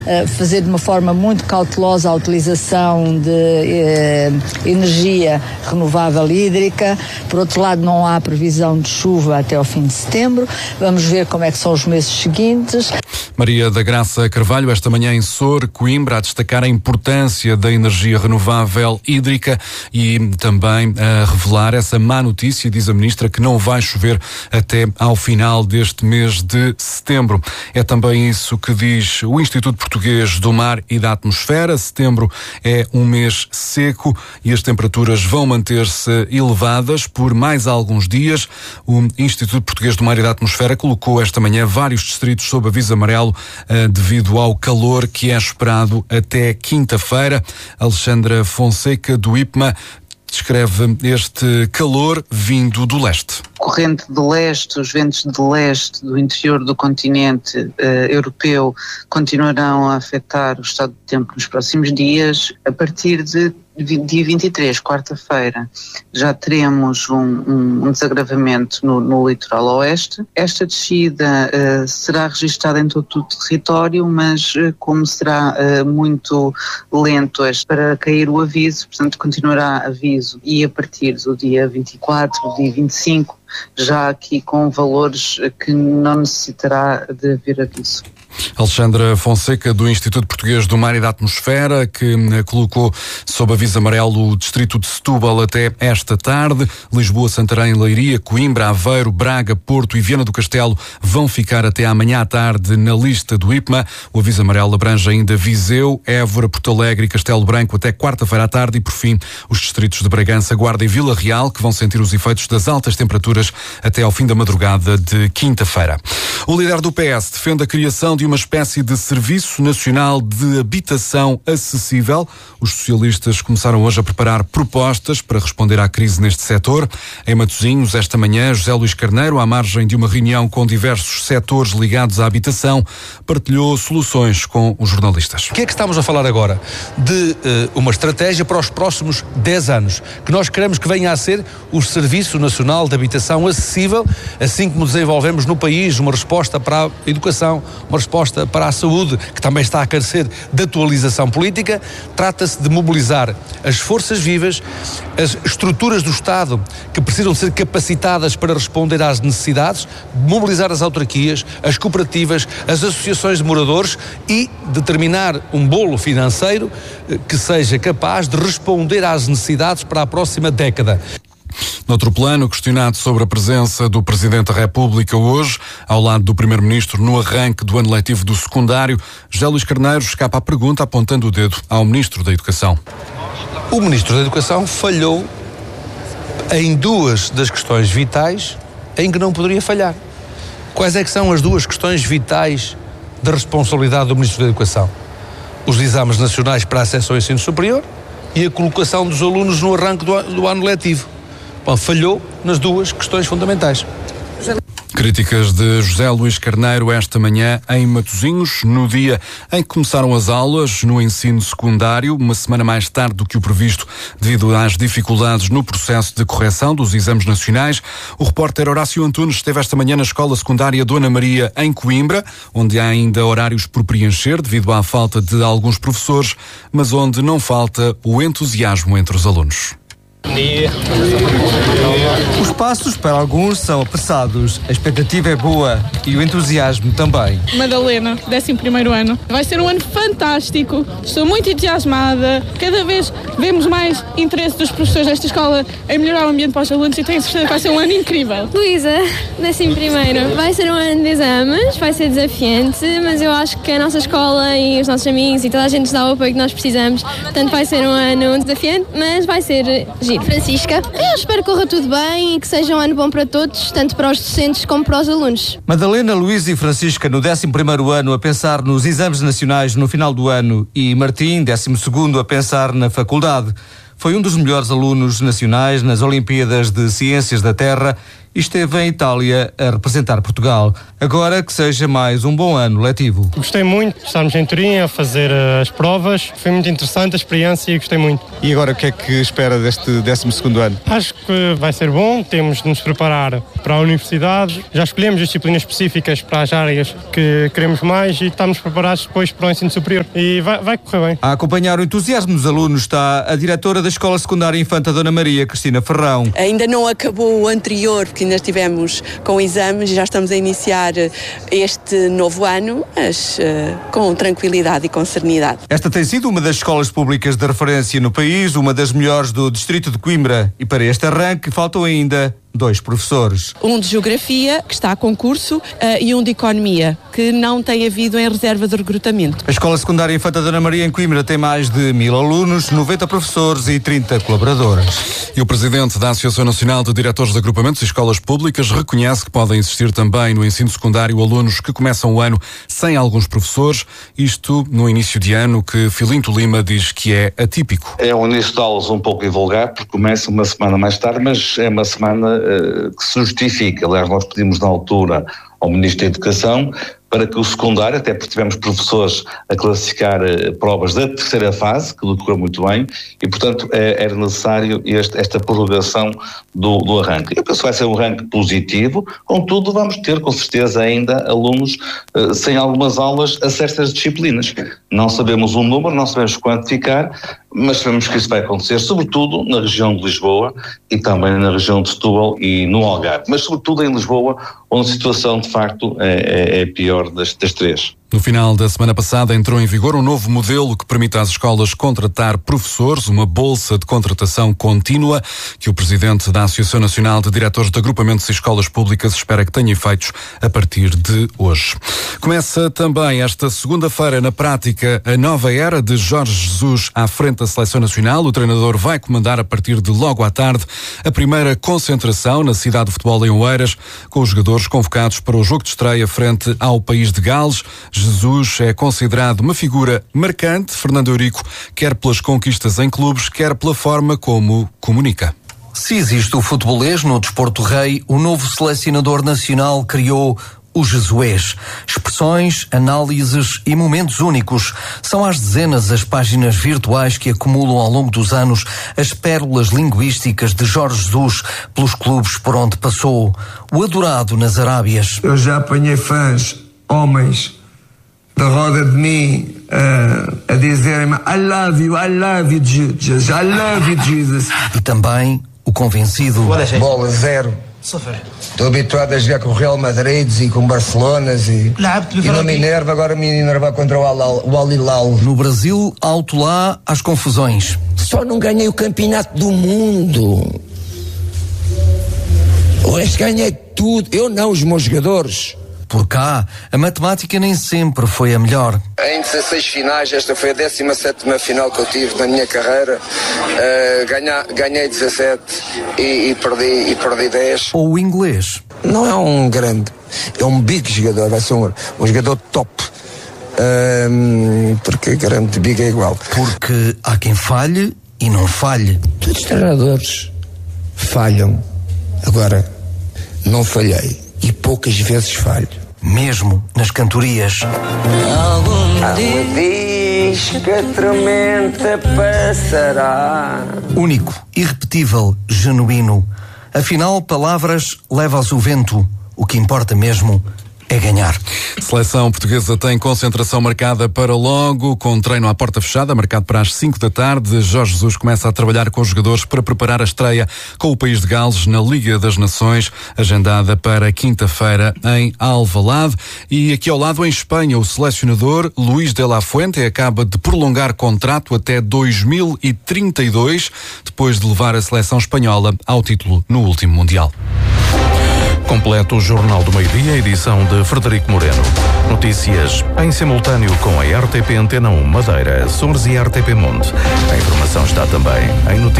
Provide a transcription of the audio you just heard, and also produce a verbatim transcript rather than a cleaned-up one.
Fazer de uma forma muito cautelosa a utilização de eh, energia renovável hídrica. Por outro lado, não há previsão de chuva até ao fim de setembro. Vamos ver como é que são os meses seguintes. Maria da Graça Carvalho, esta manhã em Sor, Coimbra, a destacar a importância da energia renovável hídrica e também a revelar essa má notícia, diz a Ministra, que não vai chover até ao final deste mês de setembro. É também isso que diz o Instituto Português do Mar e da Atmosfera. Setembro é um mês seco e as temperaturas vão manter-se elevadas por mais alguns dias. O Instituto Português do Mar e da Atmosfera colocou esta manhã vários distritos sob aviso amarelo uh, devido ao calor que é esperado até quinta-feira. Alexandra Fonseca, do I P M A, descreve este calor vindo do leste. Corrente de leste, os ventos de leste do interior do continente eh, europeu continuarão a afetar o estado do tempo nos próximos dias. A partir de dia vinte e três, quarta-feira, já teremos um, um, um desagravamento no, no litoral oeste. Esta descida uh, será registada em todo o território, mas uh, como será uh, muito lento para cair o aviso, portanto continuará aviso, e a partir do dia vinte e quatro, dia vinte e cinco, já aqui com valores que não necessitará de haver aviso. Alexandra Fonseca, do Instituto Português do Mar e da Atmosfera, que colocou sob aviso amarelo o distrito de Setúbal até esta tarde. Lisboa, Santarém, Leiria, Coimbra, Aveiro, Braga, Porto e Viana do Castelo vão ficar até amanhã à tarde na lista do I P M A. O aviso amarelo abrange ainda Viseu, Évora, Porto Alegre e Castelo Branco até quarta-feira à tarde e, por fim, os distritos de Bragança, Guarda e Vila Real, que vão sentir os efeitos das altas temperaturas até ao fim da madrugada de quinta-feira. O líder do P S defende a criação de uma espécie de Serviço Nacional de Habitação Acessível. Os socialistas começaram hoje a preparar propostas para responder à crise neste setor. Em Matosinhos, esta manhã, José Luís Carneiro, à margem de uma reunião com diversos setores ligados à habitação, partilhou soluções com os jornalistas. O que é que estamos a falar agora? De uh, uma estratégia para os próximos dez anos, que nós queremos que venha a ser o Serviço Nacional de Habitação Acessível, assim como desenvolvemos no país uma resposta para a educação, uma resposta para a saúde, que também está a carecer de atualização política. Trata-se de mobilizar as forças vivas, as estruturas do Estado que precisam ser capacitadas para responder às necessidades, mobilizar as autarquias, as cooperativas, as associações de moradores e determinar um bolo financeiro que seja capaz de responder às necessidades para a próxima década. Noutro plano, questionado sobre a presença do Presidente da República hoje, ao lado do Primeiro-Ministro, no arranque do ano letivo do secundário, José Luís Carneiro escapa à pergunta apontando o dedo ao Ministro da Educação. O Ministro da Educação falhou em duas das questões vitais em que não poderia falhar. Quais é que são as duas questões vitais da responsabilidade do Ministro da Educação? Os exames nacionais para acesso ao ensino superior e a colocação dos alunos no arranque do, do ano letivo. Bom, falhou nas duas questões fundamentais. Críticas de José Luís Carneiro esta manhã em Matosinhos, no dia em que começaram as aulas no ensino secundário, uma semana mais tarde do que o previsto, devido às dificuldades no processo de correção dos exames nacionais. O repórter Horácio Antunes esteve esta manhã na escola secundária Dona Maria, em Coimbra, onde há ainda horários por preencher devido à falta de alguns professores, mas onde não falta o entusiasmo entre os alunos. Os passos para alguns são apressados, a expectativa é boa e o entusiasmo também. Madalena, décimo primeiro ano. Vai ser um ano fantástico, estou muito entusiasmada, cada vez vemos mais interesse dos professores desta escola em melhorar o ambiente para os alunos e tenho certeza que vai ser um ano incrível. Luísa, décimo primeiro. Vai ser um ano de exames, vai ser desafiante, mas eu acho que a nossa escola e os nossos amigos e toda a gente nos dá o apoio que nós precisamos, portanto vai ser um ano desafiante, mas vai ser giro. Francisca, eu espero que corra tudo bem e que seja um ano bom para todos, tanto para os docentes como para os alunos. Madalena, Luísa e Francisca no décimo primeiro ano a pensar nos exames nacionais no final do ano e Martim, décimo segundo, a pensar na faculdade. Foi um dos melhores alunos nacionais nas Olimpíadas de Ciências da Terra e esteve em Itália a representar Portugal. Agora que seja mais um bom ano letivo. Gostei muito de estarmos em Turim a fazer as provas. Foi muito interessante a experiência e gostei muito. E agora o que é que espera deste décimo segundo ano? Acho que vai ser bom. Temos de nos preparar para a universidade. Já escolhemos disciplinas específicas para as áreas que queremos mais e estamos preparados depois para o ensino superior. E vai, vai correr bem. A acompanhar o entusiasmo dos alunos está a diretora da Escola Secundária Infanta Dona Maria, Cristina Ferrão. Ainda não acabou o anterior, porque ainda estivemos com exames e já estamos a iniciar este novo ano, mas uh, com tranquilidade e com serenidade. Esta tem sido uma das escolas públicas de referência no país, uma das melhores do distrito de Coimbra. E para este arranque faltam ainda dois professores. Um de Geografia, que está a concurso, uh, e um de Economia, que não tem havido em reserva de recrutamento. A Escola Secundária Infanta Dona Maria em Coimbra tem mais de mil alunos, noventa professores e trinta colaboradoras. E o presidente da Associação Nacional de Diretores de Agrupamentos e Escolas Públicas reconhece que podem existir também no ensino secundário alunos que começam o ano sem alguns professores, isto no início de ano que Filinto Lima diz que é atípico. É um início de aulas um pouco invulgar, porque começa uma semana mais tarde, mas é uma semana que se justifica. Aliás, nós pedimos na altura ao Ministro da Educação para que o secundário, até porque tivemos professores a classificar uh, provas da terceira fase, que decorreu muito bem, e portanto é, era necessário este, esta prorrogação do, do arranque. Eu penso que vai ser um arranque positivo, contudo vamos ter com certeza ainda alunos uh, sem algumas aulas a certas disciplinas. Não sabemos o número, não sabemos quantificar, mas sabemos que isso vai acontecer, sobretudo na região de Lisboa e também na região de Setúbal e no Algarve, mas sobretudo em Lisboa, onde a situação de facto é, é, é pior das, das três. No final da semana passada entrou em vigor um novo modelo que permite às escolas contratar professores, uma bolsa de contratação contínua, que o presidente da Associação Nacional de Diretores de Agrupamentos e Escolas Públicas espera que tenha efeitos a partir de hoje. Começa também esta segunda-feira, na prática, a nova era de Jorge Jesus à frente da Seleção Nacional. O treinador vai comandar a partir de logo à tarde a primeira concentração na cidade de futebol em Oeiras, com os jogadores convocados para o jogo de estreia frente ao país de Gales. Jesus é considerado uma figura marcante, Fernando Eurico, quer pelas conquistas em clubes, quer pela forma como comunica. Se existe o futebolês no desporto rei, o novo selecionador nacional criou o Jesuês. Expressões, análises e momentos únicos. São às dezenas as páginas virtuais que acumulam ao longo dos anos as pérolas linguísticas de Jorge Jesus pelos clubes por onde passou. O adorado nas Arábias. Eu já apanhei fãs, homens, da roda de mim uh, a dizerem-me I love you, I love you, Jesus, I love you, Jesus. E também o convencido. Bola zero. Estou habituado a jogar com o Real Madrid e com o Barcelona e, e no Minerva, agora me enervar contra o Al-Hilal. No Brasil, alto lá, às confusões. Só não ganhei o campeonato do mundo. O resto ganhei tudo. Eu não, os meus jogadores. Por cá, a matemática nem sempre foi a melhor. Em dezasseis finais, esta foi a décima sétima final que eu tive na minha carreira. Uh, ganha, ganhei dezassete e, e, perdi, e perdi dez. Ou o inglês. Não é um grande, é um big jogador, vai ser um, um jogador top. Uh, porque grande big é igual. Porque há quem falhe e não falhe. Todos os treinadores falham. Agora, não falhei e poucas vezes falho. Mesmo nas cantorias. Algum dia diz que a tormenta passará. Único, irrepetível, genuíno. Afinal, palavras leva-as o vento. O que importa mesmo é ganhar. Seleção portuguesa tem concentração marcada para logo, com treino à porta fechada, marcado para as cinco da tarde. Jorge Jesus começa a trabalhar com os jogadores para preparar a estreia com o país de Gales na Liga das Nações, agendada para quinta-feira em Alvalade. E aqui ao lado, em Espanha, o selecionador Luís de la Fuente acaba de prolongar contrato até dois mil e trinta e dois, depois de levar a seleção espanhola ao título no último Mundial. Completo o Jornal do Meio-Dia, edição de Frederico Moreno. Notícias em simultâneo com a R T P Antena um Madeira, Açores e R T P Monte. A informação está também em notícias.